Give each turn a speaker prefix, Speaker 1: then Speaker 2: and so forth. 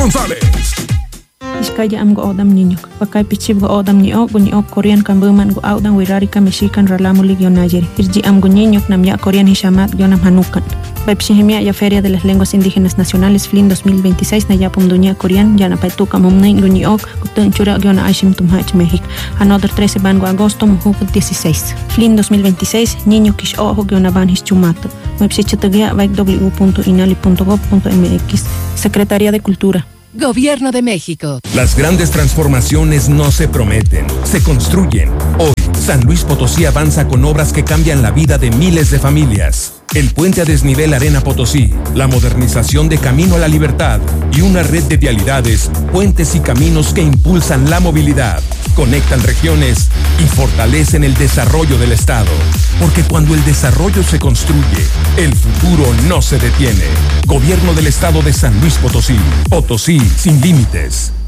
Speaker 1: González.
Speaker 2: Iskaya am go odam niño. Pakay pichib go odam ni o Korean kambuman go audan wirarika mexican ralamu ligionayeri. Irji am go niño nam ya Korean hishamat yonam hanukan. Baipshihimia ya Feria de las Lenguas Indígenas Nacionales FLIN 2026 na yapum dunia Korean yana paituka momnain go ni ok kutun chura yona aishim tumhach México. Another 13 bango agosto mujuk 16. FLIN 2026 niño kish ojo yona ban hischumato. Website www.inali.gov.mx. Secretaría de Cultura.
Speaker 3: Gobierno de México.
Speaker 1: Las grandes transformaciones no se prometen, se construyen. Hoy, San Luis Potosí avanza con obras que cambian la vida de miles de familias. El puente a desnivel Arena Potosí, la modernización de Camino a la Libertad y una red de vialidades, puentes y caminos que impulsan la movilidad, conectan regiones y fortalecen el desarrollo del Estado. Porque cuando el desarrollo se construye, el futuro no se detiene. Gobierno del Estado de San Luis Potosí. Potosí sin límites.